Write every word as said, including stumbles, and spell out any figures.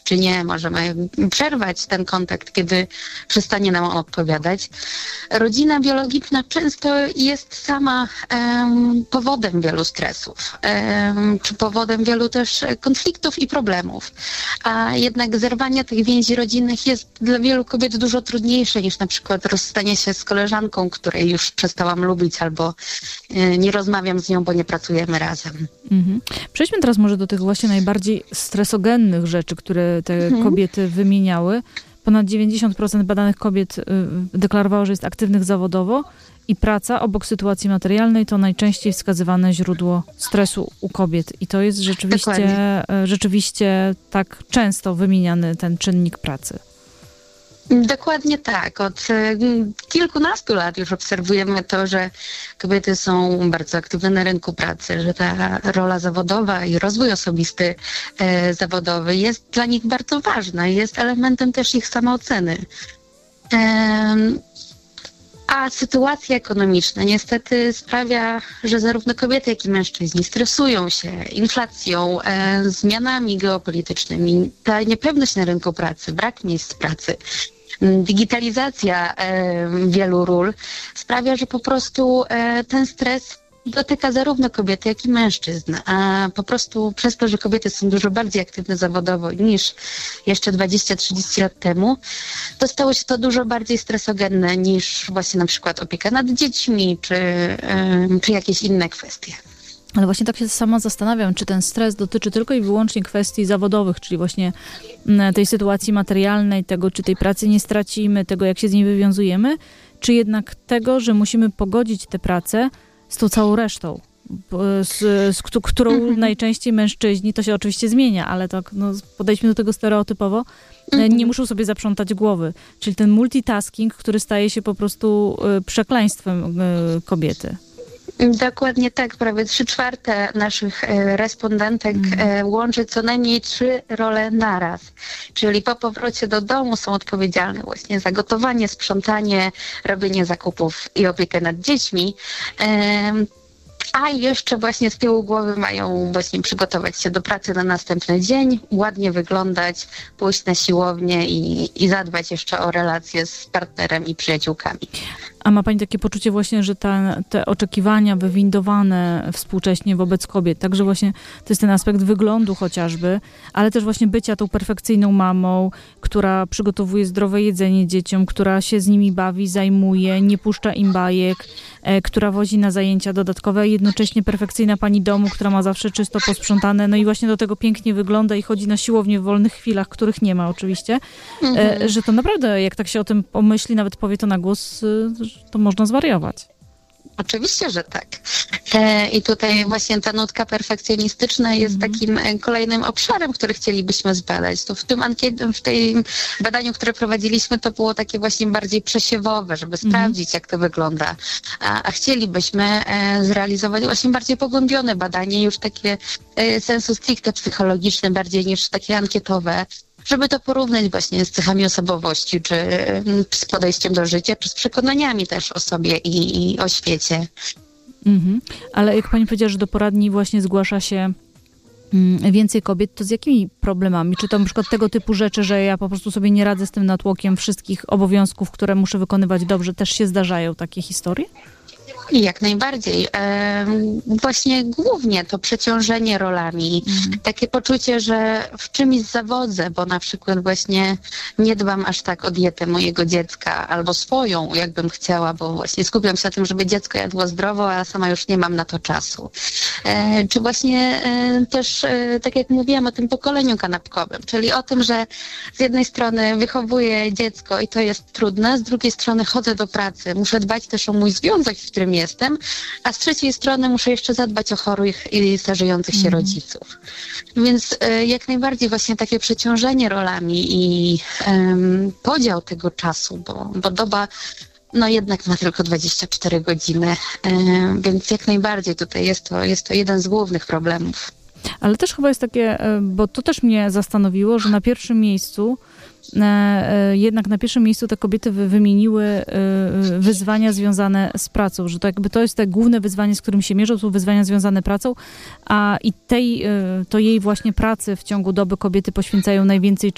czy nie, możemy przerwać ten kontakt, kiedy przestanie nam odpowiadać. Rodzina biologiczna często jest sama um, powodem wielu stresów, um, czy powodem wielu też konfliktów i problemów. A jednak zerwanie tych więzi rodzinnych jest dla wielu kobiet dużo trudniejsze niż na przykład rozstanie się z koleżanką, której już przestałam lubić, albo y, nie rozmawiam z nią, bo nie pracujemy razem. Mhm. Przejdźmy teraz może do tych właśnie najbardziej stresogennych rzeczy, które te mhm. kobiety wymieniały. Ponad dziewięćdziesiąt procent badanych kobiet y, deklarowało, że jest aktywnych zawodowo i praca obok sytuacji materialnej to najczęściej wskazywane źródło stresu u kobiet. I to jest rzeczywiście, y, rzeczywiście tak często wymieniany ten czynnik pracy. Dokładnie tak. Od kilkunastu lat już obserwujemy to, że kobiety są bardzo aktywne na rynku pracy, że ta rola zawodowa i rozwój osobisty e, zawodowy jest dla nich bardzo ważna i jest elementem też ich samooceny. E, a sytuacja ekonomiczna niestety sprawia, że zarówno kobiety, jak i mężczyźni stresują się inflacją, e, zmianami geopolitycznymi. Ta niepewność na rynku pracy, brak miejsc pracy, digitalizacja e, wielu ról sprawia, że po prostu e, ten stres dotyka zarówno kobiety, jak i mężczyzn. A po prostu przez to, że kobiety są dużo bardziej aktywne zawodowo niż jeszcze dwadzieścia trzydzieści lat temu, to stało się to dużo bardziej stresogenne niż właśnie na przykład opieka nad dziećmi, czy, e, czy jakieś inne kwestie. Ale właśnie tak się sama zastanawiam, czy ten stres dotyczy tylko i wyłącznie kwestii zawodowych, czyli właśnie tej sytuacji materialnej, tego, czy tej pracy nie stracimy, tego, jak się z niej wywiązujemy, czy jednak tego, że musimy pogodzić tę pracę z tą całą resztą, z, z którą mhm. najczęściej mężczyźni, to się oczywiście zmienia, ale tak no, podejdźmy do tego stereotypowo, mhm. nie muszą sobie zaprzątać głowy. Czyli ten multitasking, który staje się po prostu przekleństwem kobiety. Dokładnie tak. Prawie trzy czwarte naszych e, respondentek e, łączy co najmniej trzy role naraz. Czyli po powrocie do domu są odpowiedzialne właśnie za gotowanie, sprzątanie, robienie zakupów i opiekę nad dziećmi. E, a jeszcze właśnie z tyłu głowy mają właśnie przygotować się do pracy na następny dzień, ładnie wyglądać, pójść na siłownię i, i zadbać jeszcze o relacje z partnerem i przyjaciółkami. A ma pani takie poczucie właśnie, że ta, te oczekiwania wywindowane współcześnie wobec kobiet, także właśnie to jest ten aspekt wyglądu chociażby, ale też właśnie bycia tą perfekcyjną mamą, która przygotowuje zdrowe jedzenie dzieciom, która się z nimi bawi, zajmuje, nie puszcza im bajek, e, która wozi na zajęcia dodatkowe, jednocześnie perfekcyjna pani domu, która ma zawsze czysto posprzątane, no i właśnie do tego pięknie wygląda i chodzi na siłownię w wolnych chwilach, których nie ma oczywiście, mhm. e, że to naprawdę, jak tak się o tym pomyśli, nawet powie to na głos, to można zwariować. Oczywiście, że tak. E, I tutaj właśnie ta nutka perfekcjonistyczna jest mm. takim e, kolejnym obszarem, który chcielibyśmy zbadać. To w tym ankiet- w tym badaniu, które prowadziliśmy, to było takie właśnie bardziej przesiewowe, żeby mm. sprawdzić, jak to wygląda. A, a chcielibyśmy e, zrealizować właśnie bardziej pogłębione badanie, już takie e, sensu stricte psychologiczne, bardziej niż takie ankietowe, żeby to porównać właśnie z cechami osobowości, czy z podejściem do życia, czy z przekonaniami też o sobie i, i o świecie. Mhm. Ale jak pani powiedziała, że do poradni właśnie zgłasza się więcej kobiet, to z jakimi problemami? Czy to na przykład tego typu rzeczy, że ja po prostu sobie nie radzę z tym natłokiem wszystkich obowiązków, które muszę wykonywać dobrze, też się zdarzają takie historie? Jak najbardziej. E, właśnie głównie to przeciążenie rolami. Mm. Takie poczucie, że w czymś zawodzę, bo na przykład właśnie nie dbam aż tak o dietę mojego dziecka, albo swoją, jakbym chciała, bo właśnie skupiam się na tym, żeby dziecko jadło zdrowo, a sama już nie mam na to czasu. E, czy właśnie e, też, e, tak jak mówiłam o tym pokoleniu kanapkowym, czyli o tym, że z jednej strony wychowuję dziecko i to jest trudne, z drugiej strony chodzę do pracy, muszę dbać też o mój związek, w którym jestem, a z trzeciej strony muszę jeszcze zadbać o chorych i starzejących się mm. rodziców. Więc e, jak najbardziej właśnie takie przeciążenie rolami i um, podział tego czasu, bo, bo doba no jednak ma tylko dwadzieścia cztery godziny, e, więc jak najbardziej tutaj jest to, jest to jeden z głównych problemów. Ale też chyba jest takie, bo to też mnie zastanowiło, że na pierwszym miejscu jednak na pierwszym miejscu te kobiety wymieniły wyzwania związane z pracą, że to jakby to jest te główne wyzwanie, z którym się mierzą, są wyzwania związane z pracą, a i tej, to jej właśnie pracy w ciągu doby kobiety poświęcają najwięcej